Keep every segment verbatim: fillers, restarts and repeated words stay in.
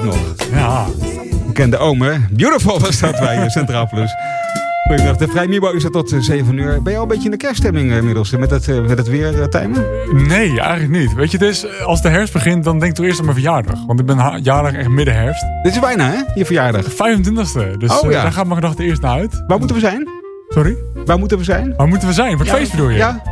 nog. Ja. Bekende oom, hè? Beautiful was dat bij Centraal Plus. Goedemiddag, de Vrij Mibo is er tot zeven uur. Ben je al een beetje in de kerststemming inmiddels met het, met het weer, uh, Tijmen? Nee, eigenlijk niet. Weet je, het is, als de herfst begint, dan denk ik toch eerst aan mijn verjaardag. Want ik ben ha- jarig echt midden herfst. Dit is bijna, hè? Je verjaardag. vijfentwintigste. Dus oh, ja. uh, daar gaat mijn gedachte eerst naar uit. Waar moeten we zijn? Sorry? Waar moeten we zijn? Waar moeten we zijn? Voor het ja. feest bedoel je? Ja.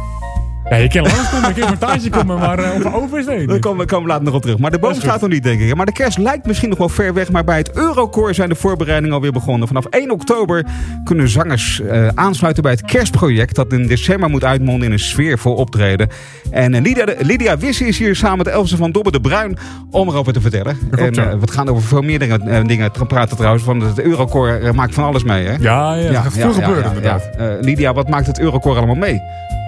Ja, je kan langskomen, je kan een montage komen, maar uh, op een open is het niet. Daar komen we later nog op terug. Maar de boom staat nog niet, denk ik. Maar de kerst lijkt misschien nog wel ver weg. Maar bij het Eurokoor zijn de voorbereidingen alweer begonnen. Vanaf één oktober kunnen zangers uh, aansluiten bij het kerstproject. Dat in december moet uitmonden in een sfeervol optreden. En uh, Lydia, Lydia Wisse is hier samen met Elze van Dobbe de Bruin om erover te vertellen. Klopt, en uh, ja. we gaan over veel meer dingen, uh, dingen praten trouwens. Want het Eurokoor uh, maakt van alles mee, hè? Ja, ja, er ja, gaat ja, veel ja, gebeuren ja, inderdaad. ja. Uh, Lydia, wat maakt het Eurokoor allemaal mee?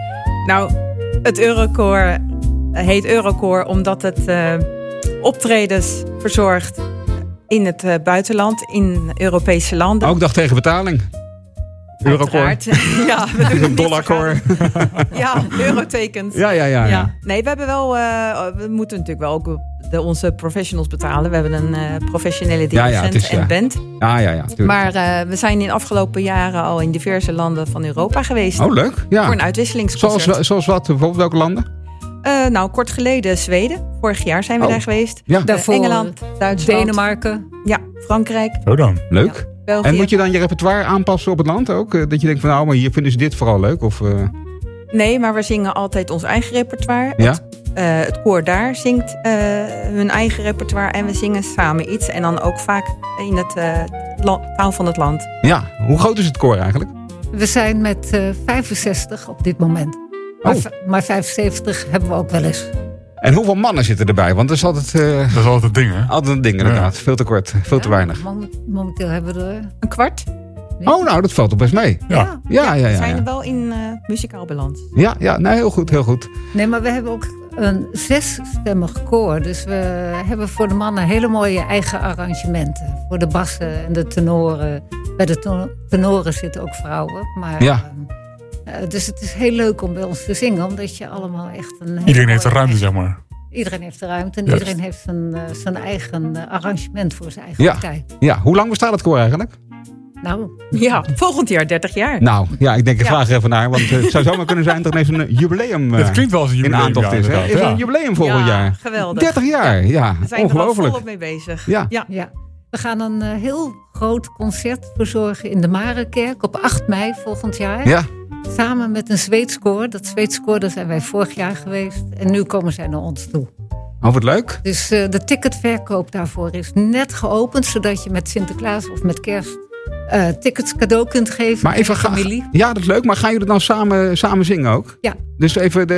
Nou, het Eurokoor heet Eurokoor omdat het uh, optredens verzorgt in het uh, buitenland, in Europese landen. Ook dag tegen betaling. Eurokoor. Ja, we doen een dollarkoor. Ja, eurotekens. Ja, ja, ja, ja, ja. Nee, we hebben wel, uh, we moeten natuurlijk wel ook de, onze professionals betalen. We hebben een uh, professionele dirigent ja, ja, is, en ja. band. Ja, ja, ja. Tuurlijk. Maar uh, we zijn in de afgelopen jaren al in diverse landen van Europa geweest. Oh, leuk. Ja. Voor een uitwisselingsconcert. Zoals, zoals wat? Bijvoorbeeld welke landen? Uh, nou, kort geleden Zweden. Vorig jaar zijn we oh. daar geweest. Ja. Daarvoor Engeland, Duitsland. Denemarken. Ja, Frankrijk. Zo dan. Leuk. Ja, België. En moet je dan je repertoire aanpassen op het land ook? Dat je denkt van nou, maar hier vinden ze dit vooral leuk? Of, uh... Nee, maar we zingen altijd ons eigen repertoire. Ja? Het, uh, het koor daar zingt uh, hun eigen repertoire en we zingen samen iets. En dan ook vaak in het uh, la- taal van het land. Ja, hoe groot is het koor eigenlijk? We zijn met uh, vijfenzestig op dit moment. Maar, oh. maar vijfenzeventig hebben we ook wel eens. En hoeveel mannen zitten erbij? Want dat is altijd... Uh, dat is altijd een ding, hè? Altijd een ding, inderdaad. Ja. Veel te kort, veel ja, te weinig. Momenteel hebben we er... Een kwart. Nee. Oh, nou, dat valt toch best mee. Ja, ja, ja, ja. ja, ja. We zijn er wel in uh, muzikaal balans. Ja, ja, nee, heel goed, heel goed. Nee, maar we hebben ook een zesstemmig koor. Dus we hebben voor de mannen hele mooie eigen arrangementen. Voor de bassen en de tenoren. Bij de tenoren zitten ook vrouwen. Maar, ja. Uh, dus het is heel leuk om bij ons te zingen. Omdat je allemaal echt een... Iedereen heeft de ruimte, zeg maar. Iedereen heeft de ruimte en Juist. iedereen heeft zijn, uh, zijn eigen uh, arrangement voor zijn eigen ja. partij. Ja, hoe lang bestaat het koor eigenlijk? Nou, ja, volgend jaar dertig jaar. Nou, ja, ik denk ik ja. vraag er even naar. Want het zou zomaar kunnen zijn dat er ineens een jubileum uh, het klinkt wel als een jubileum, in aantocht ja, is. Hè? Is er ja. een jubileum volgend ja, jaar? Geweldig. dertig jaar, ja. We zijn ongelooflijk. er al volop mee bezig. Ja. Ja. ja. We gaan een uh, heel groot concert verzorgen in de Marenkerk op acht mei volgend jaar. Ja. Samen met een Zweeds koor. Dat Zweeds koor, daar zijn wij vorig jaar geweest. En nu komen zij naar ons toe. Oh, wat leuk. Dus uh, de ticketverkoop daarvoor is net geopend. Zodat je met Sinterklaas of met kerst uh, tickets cadeau kunt geven maar even aan de familie. Ga, ja, dat is leuk. Maar gaan jullie dan samen, samen zingen ook? Ja. Dus even de,